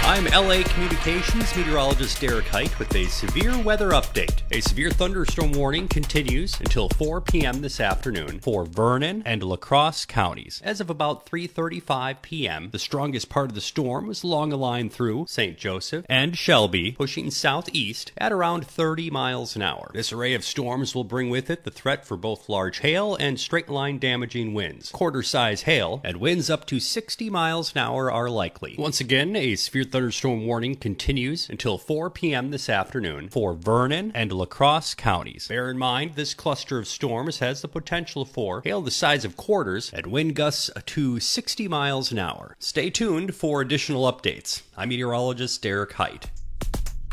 I'm LA Communications meteorologist Derek Height with a severe weather update. A severe thunderstorm warning continues until 4 p.m. this afternoon for Vernon and La Crosse counties. As of about 3:35 p.m., the strongest part of the storm was along a line through St. Joseph and Shelby, pushing southeast at around 30 miles an hour. This array of storms will bring with it the threat for both large hail and straight-line damaging winds. Quarter-size hail and winds up to 60 miles an hour are likely. Once again, a severe thunderstorm warning continues until 4 p.m. this afternoon for Vernon and La Crosse counties. Bear in mind, this cluster of storms has the potential for hail the size of quarters and wind gusts to 60 miles an hour. Stay tuned for additional updates. I'm meteorologist Derek Height.